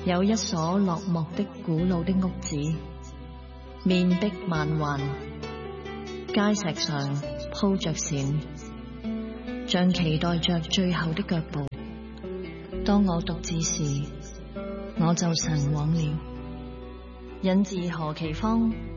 有一所落寞的古老的屋子，面壁萬環，街石上鋪着線，像期待着最後的腳步。當我獨自時，我就神往了。引自何其芳。